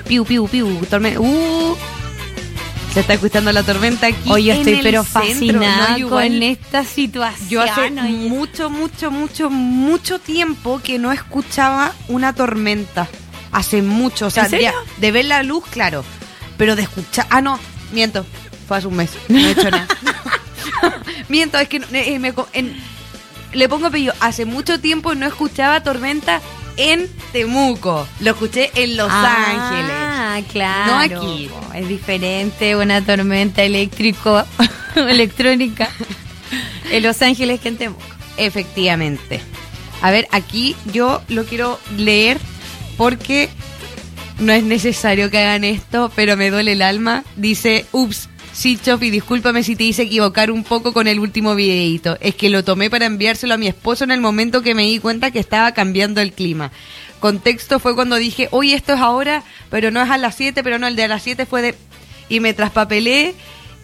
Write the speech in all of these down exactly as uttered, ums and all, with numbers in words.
Piu, piu, piu, tormenta. Uh, se está escuchando la tormenta aquí. Oye, en estoy el pero centro, fascinada ¿no? Igual, con esta situación. yo hace oye. mucho, mucho, mucho, mucho tiempo que no escuchaba una tormenta. Hace mucho, o sea, ¿En serio? ya, de ver la luz, claro. Pero de escuchar. Ah, no, miento. Fue hace un mes. No he hecho nada. Miento, es que eh, me, en, le pongo apellido. Hace mucho tiempo no escuchaba tormenta en Temuco. Lo escuché en Los ah, Ángeles. Ah, claro. No aquí. Es diferente una tormenta eléctrico, electrónica en Los Ángeles que en Temuco. Efectivamente. A ver, aquí yo lo quiero leer porque no es necesario que hagan esto, pero me duele el alma. Dice, ups, sí, Chofi, discúlpame si te hice equivocar un poco con el último videíto. Es que lo tomé para enviárselo a mi esposo en el momento que me di cuenta que estaba cambiando el clima. Contexto fue cuando dije, oye, esto es ahora, pero no es a las siete, pero no, el de a las siete fue de... Y me traspapelé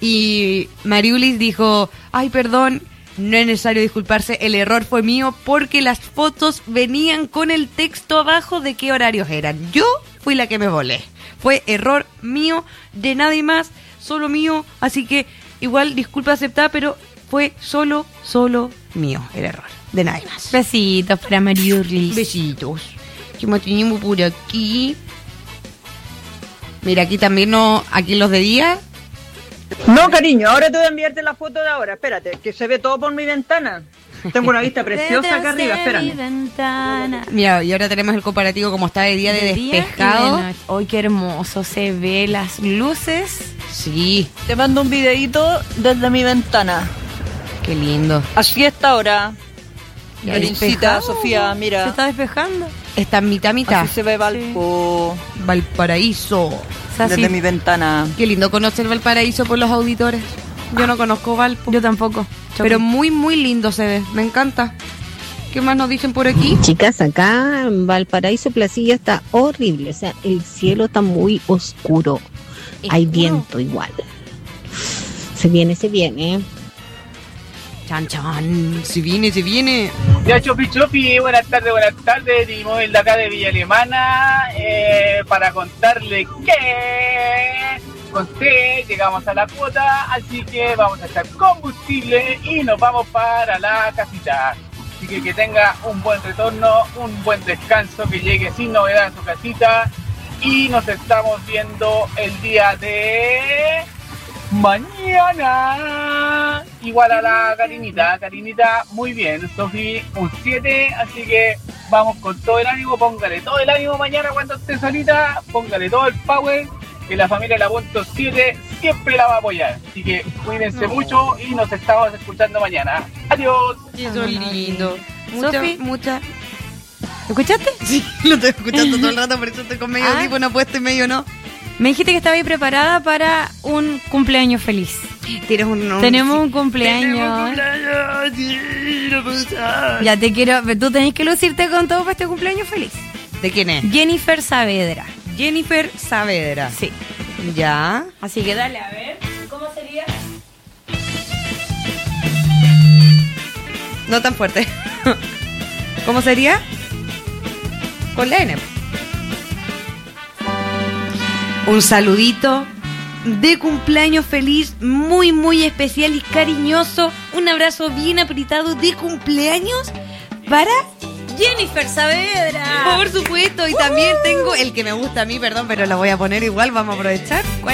y Mariulis dijo, ay, perdón, no es necesario disculparse, el error fue mío porque las fotos venían con el texto abajo de qué horarios eran. Yo fui la que me volé. Fue error mío, de nadie más, solo mío, así que igual disculpa aceptada, pero fue solo, solo mío el error, de nadie más. Besitos para Mariurlis. Besitos. ¿Qué más tenemos por aquí? Mira, aquí también no, aquí los de día. No, cariño, ahora te voy a enviarte la foto de ahora. Espérate, que se ve todo por mi ventana. Tengo una vista preciosa acá arriba, espérame. Ventana. Mira, y ahora tenemos el comparativo como está de día de, De día y despejado. de noche. ¡Ay, qué hermoso! Se ve las luces. Sí, Te mando un videíto desde mi ventana. qué lindo. Así está ahora. Ya Carincita, despejado. Sofía, mira. Se está despejando. Está en mitad, mitad. Así se ve Valpo Valparaíso. O sea, desde sí. mi ventana. Qué lindo conocer Valparaíso por los auditores. Yo no conozco Valpo. Yo tampoco. Pero muy, muy lindo se ve. Me encanta. ¿Qué más nos dicen por aquí? Chicas, acá en Valparaíso Placilla está horrible, o sea, el cielo está muy oscuro, hay Oscuro. viento igual. Se viene, se viene. Chan, chan. Se viene, se viene. Ya, Chopi Chopi, buenas tardes, buenas tardes, Dimóvil de acá de Villa Alemana, eh, para contarle que conté, llegamos a la cuota, así que vamos a echar combustible y nos vamos para la casita. Así que que tenga un buen retorno, un buen descanso, que llegue sin novedad a su casita y nos estamos viendo el día de... mañana. Igual a la Karinita, Karinita, muy bien, Sofi, un siete, así que vamos con todo el ánimo, póngale todo el ánimo mañana cuando esté solita, póngale todo el power, que la familia La Punto siete siempre la va a apoyar, así que cuídense No. mucho y nos estamos escuchando mañana. Adiós. Eso es lindo. Mucha, Sofi. mucha. ¿Escuchaste? Sí, lo estoy escuchando todo el rato, por eso estoy con medio Ah. audífono puesto y medio no. Me dijiste que estaba ahí preparada para un cumpleaños feliz. Tienes un, un- Tenemos un sí. cumpleaños. Tenemos un cumpleaños, sí, no puedo usar. Ya te quiero, tú tenés que lucirte con todo para este cumpleaños feliz. ¿De quién es? Jennifer Saavedra. Jennifer Saavedra. Sí. Ya. Así que dale, a ver, ¿cómo sería? No tan fuerte. ¿Cómo sería? Con la N. Un saludito de cumpleaños feliz, muy, muy especial y cariñoso. Un abrazo bien apretado de cumpleaños para Jennifer Saavedra. Por supuesto, y también tengo el que me gusta a mí, perdón, pero lo voy a poner igual, vamos a aprovechar.